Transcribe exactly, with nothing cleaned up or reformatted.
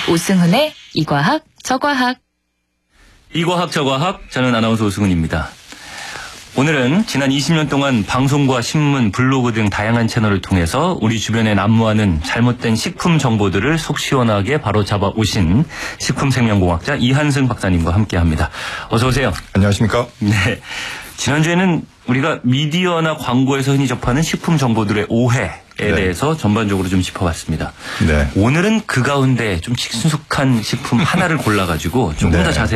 오승훈의 이과학 저과학. 이과학 저과학, 저는 아나운서 오승훈입니다. 오늘은 지난 이십 년 동안 방송과 신문, 블로그 등 다양한 채널을 통해서 우리 주변에 난무하는 잘못된 식품 정보들을 속 시원하게 바로잡아 오신 식품생명공학자 이한승 박사님과 함께합니다. 어서 오세요. 안녕하십니까? 네. 지난주에는 우리가 미디어나 광고에서 흔히 접하는 식품 정보들의 오해에 네. 대해서 전반적으로 좀 짚어봤습니다. 네. 오늘은 그 가운데 좀 친숙한 식품 하나를 골라가지고 조금 네. 더 자세히